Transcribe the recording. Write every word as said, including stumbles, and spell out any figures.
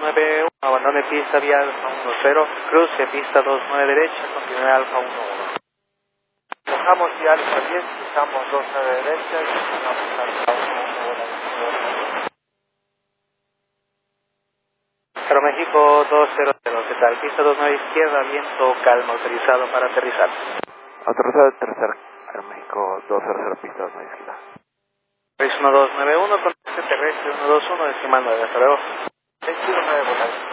nueve uno, abandone pista vía Alfa uno cero, cruce pista dos nueve derecha, continúe Alfa uno uno. Bajamos y Alfa diez, cruzamos dos nueve derecha y continuamos Alfa uno uno. Aeroméxico dos cero cero, ¿qué tal? Pista dos nueve izquierda, viento calma, autorizado para aterrizar. Autorizado tercer, Aeroméxico dos cero cero, pista dos nueve izquierda. uno dos nueve uno, con terrestre uno dos uno, decimal nueve, hasta luego. seis nueve,